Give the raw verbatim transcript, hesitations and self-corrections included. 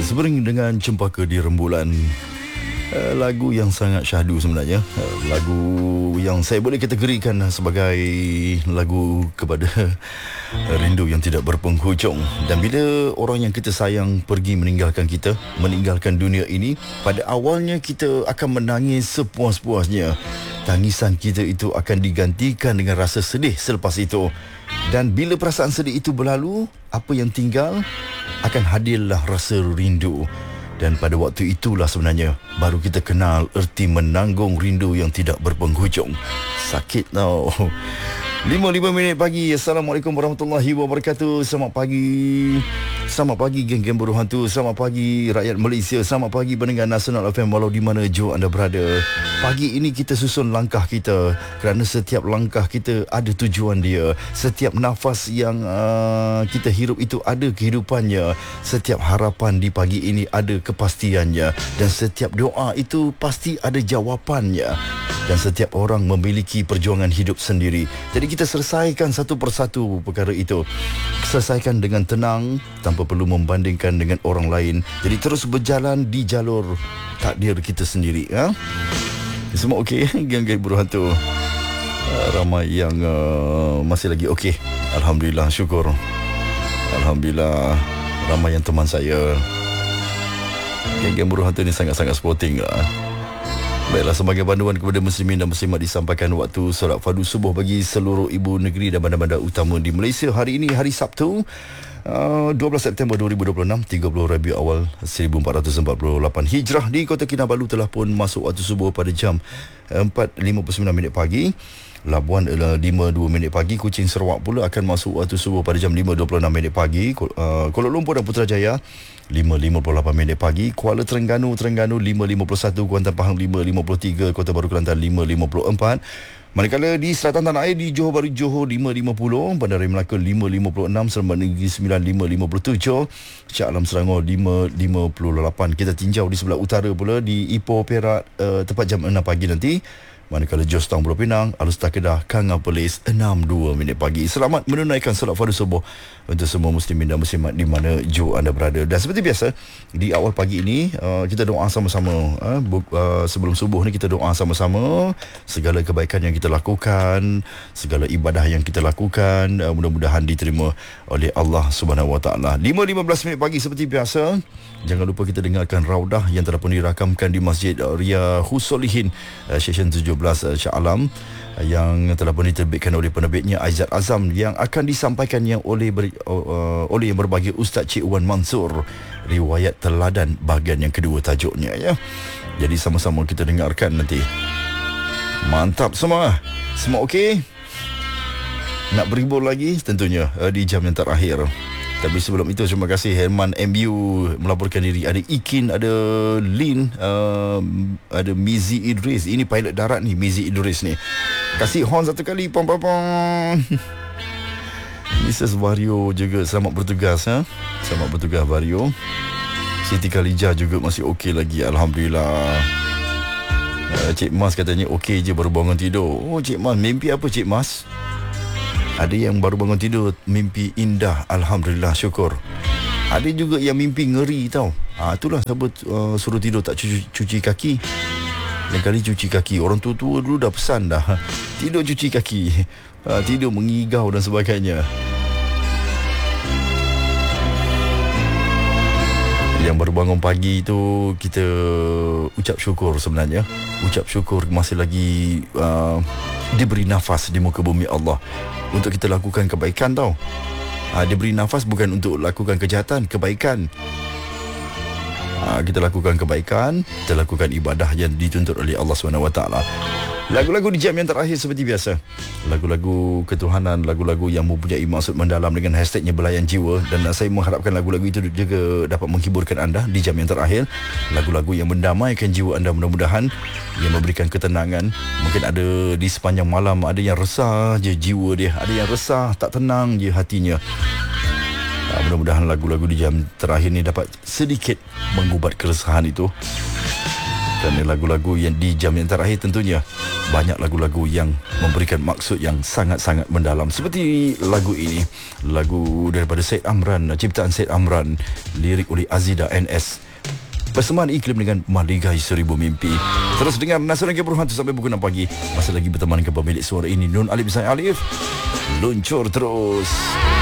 Sebering dengan Cempaka di Rembulan. Uh, lagu yang sangat syahdu sebenarnya. Uh, lagu yang saya boleh kategorikan sebagai lagu kepada uh, rindu yang tidak berpenghujung. Dan bila orang yang kita sayang pergi meninggalkan kita, meninggalkan dunia ini, pada awalnya kita akan menangis sepuas-puasnya. Tangisan kita itu akan digantikan dengan rasa sedih selepas itu. Dan bila perasaan sedih itu berlalu, apa yang tinggal akan hadirlah rasa rindu. Dan pada waktu itulah sebenarnya baru kita kenal erti menanggung rindu yang tidak berpenghujung. Sakit tau. lima puluh lima minit pagi. Assalamualaikum warahmatullahi wabarakatuh. Selamat pagi. Selamat pagi geng-geng buruh hantu. Selamat pagi rakyat Malaysia. Selamat pagi pendengar Nasional F M walau di mana jua anda berada. Pagi ini kita susun langkah kita, kerana setiap langkah kita ada tujuan dia. Setiap nafas yang uh, kita hirup itu ada kehidupannya. Setiap harapan di pagi ini ada kepastiannya. Dan setiap doa itu pasti ada jawapannya. Dan setiap orang memiliki perjuangan hidup sendiri. Jadi kita selesaikan satu persatu perkara itu. Selesaikan dengan tenang tanpa perlu membandingkan dengan orang lain. Jadi terus berjalan di jalur takdir kita sendiri. Ha? Semua okey, geng-geng buruh hantu. Uh, ramai yang uh, masih lagi okey. Alhamdulillah, syukur. Alhamdulillah, ramai yang teman saya. Geng-geng buruh hantu ni sangat-sangat sporting lah. Baiklah, sebagai panduan kepada muslimin dan muslimat disampaikan waktu solat fardu subuh bagi seluruh ibu negeri dan bandar-bandar utama di Malaysia. Hari ini hari Sabtu, uh, dua belas September dua ribu dua puluh enam, tiga puluh Rabiul Awal seribu empat ratus empat puluh lapan Hijrah. Di Kota Kinabalu telah pun masuk waktu subuh pada jam empat lima puluh sembilan minit pagi. Labuan adalah lima dua minit pagi. Kuching Sarawak pula akan masuk waktu subuh pada jam lima dua puluh enam minit pagi. uh, Kuala Lumpur dan Putrajaya lima lima puluh lapan minit pagi. Kuala Terengganu Terengganu lima lima puluh satu. Kuantan Pahang lima lima puluh tiga. Kota Baru Kelantan lima lima puluh empat. Manakala di selatan tanah air, di Johor Bahru Johor lima lima puluh, Bandar Melaka lima lima puluh enam, Seremban Negeri sembilan lima lima puluh tujuh, Shah Alam Selangor lima lima puluh lapan. Kita tinjau di sebelah utara pula, di Ipoh Perak uh, tepat jam enam pagi nanti. Manakala Jos Tong Pulau Pinang, Alus Kedah, Kanga Perlis enam dua minit pagi. Selamat menunaikan solat fardu subuh untuk semua muslimin dan muslimat di mana jua anda berada. Dan seperti biasa, di awal pagi ini uh, kita doa sama-sama. uh, bu- uh, Sebelum subuh ni kita doa sama-sama. Segala kebaikan yang kita lakukan, segala ibadah yang kita lakukan, uh, mudah-mudahan diterima oleh Allah Subhanahu Wa Taala. lima lima belas minit pagi seperti biasa. Jangan lupa kita dengarkan Raudah yang telah pun dirakamkan di Masjid Ria Husolihin, uh, Session tujuh belas uh, Shah Alam, uh, yang telah pun diterbitkan oleh penerbitnya Aizat Azam, yang akan disampaikan yang oleh ber, uh, oleh yang berbahagia Ustaz Cik Wan Mansur. Riwayat Teladan bahagian yang kedua tajuknya, ya. Jadi sama-sama kita dengarkan nanti. Mantap semua. Semua okey? Nak berhibur lagi tentunya uh, di jam yang terakhir. Tapi sebelum itu, terima kasih Herman M U melaporkan diri. Ada Ikin, ada Lin, uh, ada Mizi Idris. Ini pilot darat ni, Mizi Idris ni. Kasih horn satu kali, pom pom pom. Missus Vario juga selamat bertugas, ha? Selamat bertugas Vario. Siti Khalijah juga masih okey lagi, alhamdulillah. uh, Cik Mas katanya okey je baru bangun tidur. Oh Cik Mas, mimpi apa Cik Mas? Ada yang baru bangun tidur mimpi indah, alhamdulillah, syukur. Ada juga yang mimpi ngeri tau. ha, Itulah sebab uh, suruh tidur tak cuci, cuci kaki. Lain kali cuci kaki. Orang tua-tua dulu dah pesan dah, tidur cuci kaki, ha, tidur mengigau dan sebagainya. Yang baru bangun pagi tu, kita ucap syukur sebenarnya. Ucap syukur masih lagi uh, diberi nafas di muka bumi Allah untuk kita lakukan kebaikan tau. ha, Diberi nafas bukan untuk lakukan kejahatan, kebaikan. ha, Kita lakukan kebaikan, kita lakukan ibadah yang dituntut oleh Allah subhanahu wa taala. Lagu-lagu di jam yang terakhir seperti biasa, lagu-lagu ketuhanan, lagu-lagu yang mempunyai maksud mendalam dengan hashtagnya Belayan Jiwa. Dan saya mengharapkan lagu-lagu itu juga dapat menghiburkan anda di jam yang terakhir. Lagu-lagu yang mendamaikan jiwa anda, mudah-mudahan yang memberikan ketenangan. Mungkin ada di sepanjang malam, ada yang resah je jiwa dia, ada yang resah, tak tenang je hatinya. Mudah-mudahan lagu-lagu di jam terakhir ni dapat sedikit mengubat keresahan itu. Dan lagu-lagu yang di jam yang terakhir tentunya banyak lagu-lagu yang memberikan maksud yang sangat-sangat mendalam. Seperti lagu ini, lagu daripada Syed Amran, ciptaan Syed Amran, lirik oleh Azida N S. Persembahan iklim dengan Maligai Seribu Mimpi. Terus dengar Nasihat Keburu Hantu sampai pukul enam pagi. Masih lagi berteman ke pemilik suara ini, Nun Alif Zain Alif. Luncur terus.